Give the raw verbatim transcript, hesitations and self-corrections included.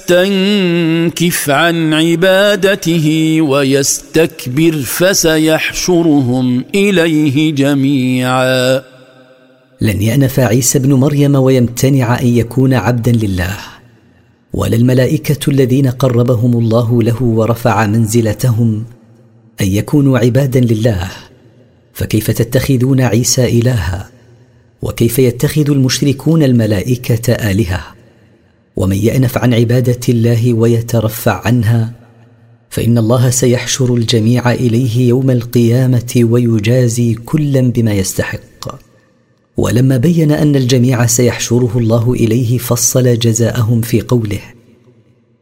يستنكف عن عبادته ويستكبر فسيحشرهم إليه جميعا. لن يأنف عيسى ابن مريم ويمتنع أن يكون عبدا لله، ولا الملائكة الذين قربهم الله له ورفع منزلتهم أن يكونوا عبادا لله. فكيف تتخذون عيسى إلها؟ وكيف يتخذ المشركون الملائكة آلهة؟ ومن يأنف عن عبادة الله ويترفع عنها فإن الله سيحشر الجميع إليه يوم القيامة ويجازي كلا بما يستحق. ولما بين أن الجميع سيحشره الله إليه فصل جزاءهم في قوله: